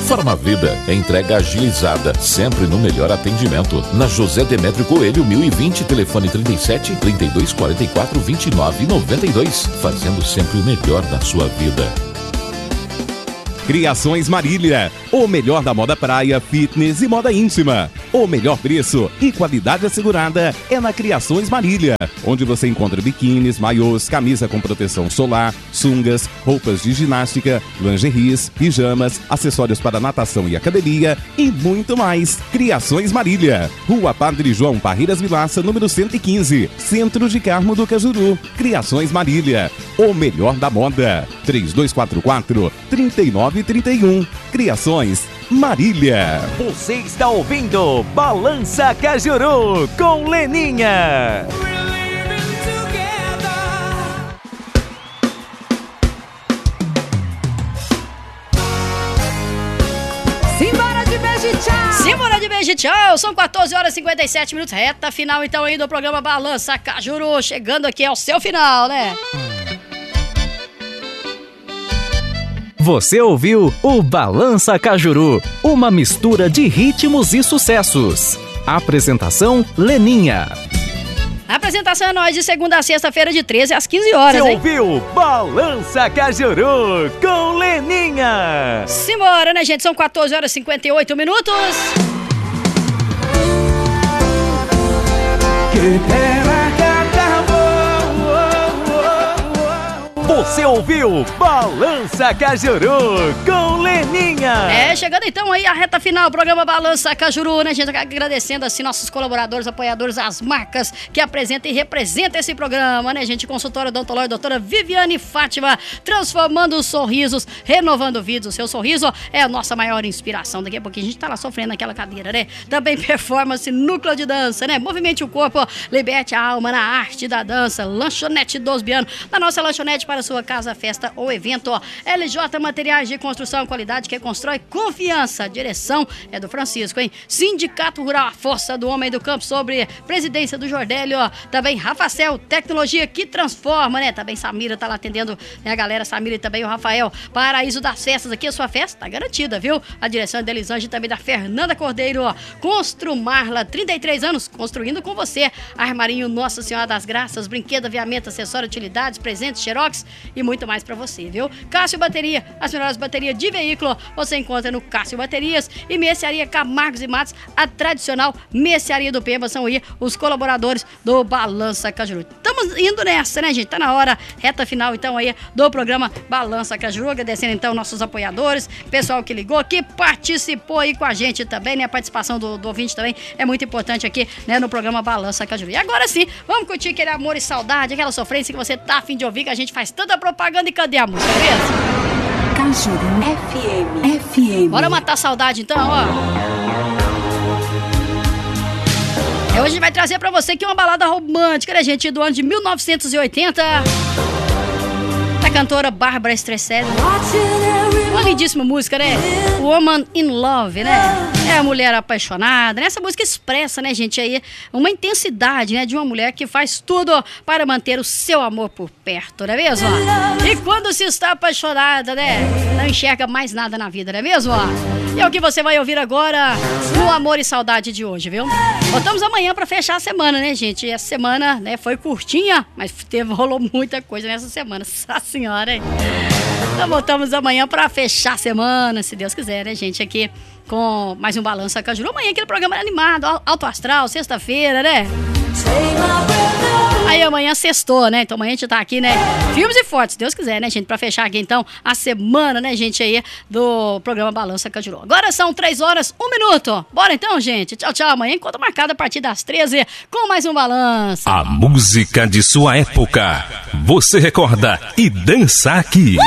Farmavida, entrega agilizada, sempre no melhor atendimento. Na José Demétrio Coelho, 1020, telefone 37 32 44 29 92. Fazendo sempre o melhor da sua vida. Criações Marília, o melhor da moda praia, fitness e moda íntima. O melhor preço e qualidade assegurada é na Criações Marília, onde você encontra biquínis, maiôs, camisa com proteção solar, sungas, roupas de ginástica, lingeries, pijamas, acessórios para natação e academia e muito mais. Criações Marília, Rua Padre João Parreiras Vilaça, número 115, Centro de Carmo do Cajuru. Criações Marília, o melhor da moda. 3244-3931. Criações Marília. Você está ouvindo Balança Cajuru com Leninha. Simbora de beijo e tchau. Simbora de beijo e tchau. São 14 horas e 57 minutos. Reta final então aí do programa Balança Cajuru. Chegando aqui ao seu final, né? Você ouviu o Balança Cajuru, uma mistura de ritmos e sucessos. Apresentação Leninha. A apresentação é nós de segunda a sexta-feira de 13 às 15 horas, Você hein? ouviu Balança Cajuru com Leninha. Simbora, né, gente? São 14 horas e 58 minutos. Que pena que acabou. Você ouviu Balança Cajuru com Leninha. É, chegando então aí a reta final, programa Balança Cajuru, né, gente? Agradecendo assim nossos colaboradores, apoiadores, as marcas que apresentam e representam esse programa, né, gente? Consultória odontológica, doutora Viviane Fátima, transformando sorrisos, renovando vidas. O seu sorriso é a nossa maior inspiração. Daqui a pouquinho a gente tá lá sofrendo naquela cadeira, né? Também performance, núcleo de dança, né? Movimente o corpo, liberte a alma na arte da dança. Lanchonete dos Biano, da nossa lanchonete para sua casa, festa ou evento. LJ Materiais de Construção, qualidade que constrói confiança. A direção é do Francisco, hein? Sindicato Rural, a força do homem do campo, sobre presidência do Jordélio. Também Rafacel, tecnologia que transforma, né? Também Samira tá lá atendendo, né, a galera, Samira e também o Rafael. Paraíso das Festas, aqui a sua festa tá garantida, viu? A direção é da Elisângela e também da Fernanda Cordeiro. Construmarla, 33 anos, construindo com você. Armarinho Nossa Senhora das Graças, brinquedo, aviamento, acessório, utilidades, presentes, xerox e muito mais pra você, viu? Cássio Bateria, as melhores baterias de veículo você encontra no Cássio Baterias. E Mercearia Camargos e Matos, a tradicional Mercearia do Pemba, são aí os colaboradores do Balança Cajuru. Estamos indo nessa, né, gente? Tá na hora, reta final então aí do programa Balança Cajuru. Agradecendo então nossos apoiadores, pessoal que ligou, que participou aí com a gente também, né? A participação do ouvinte também é muito importante aqui, né, no programa Balança Cajuru. E agora sim, vamos curtir aquele amor e saudade, aquela sofrência que você tá a fim de ouvir, que a gente faz tanta propaganda. E cadê a música, beleza? Cajuru FM. Bora matar a saudade então, ó. Hoje a gente vai trazer pra você aqui uma balada romântica, né, gente? Do ano de 1980. Da cantora Bárbara Streisand. Uma lindíssima música, né? Woman in Love, né? É a mulher apaixonada, né? Essa música expressa, né, gente, aí uma intensidade, né, de uma mulher que faz tudo para manter o seu amor por perto, não é mesmo? E quando se está apaixonada, né, não enxerga mais nada na vida, não é mesmo? E é o que você vai ouvir agora no Amor e Saudade de hoje, viu? Voltamos amanhã para fechar a semana, né, gente? Essa semana, né, foi curtinha, mas rolou muita coisa nessa semana, nossa senhora, hein? Então voltamos amanhã para fechar a semana, se Deus quiser, né, gente, aqui com mais um Balança Cajuru. Amanhã aquele programa animado, alto astral, sexta-feira, né? Aí amanhã sextou, né? Então amanhã a gente tá aqui, né? Filmes e fotos, se Deus quiser, né, gente? Pra fechar aqui, então, a semana, né, gente, aí do programa Balança Cajuru. Agora são 3 horas, 1 minuto. Bora então, gente? Tchau, tchau. Amanhã, enquanto marcado a partir das 13, com mais um Balança. A música de sua época. Você recorda e dança aqui.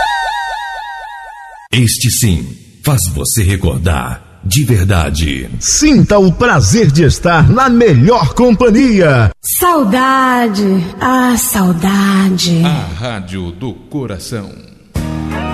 Este sim faz você recordar de verdade. Sinta o prazer de estar na melhor companhia. Saudade, saudade. A Rádio do Coração.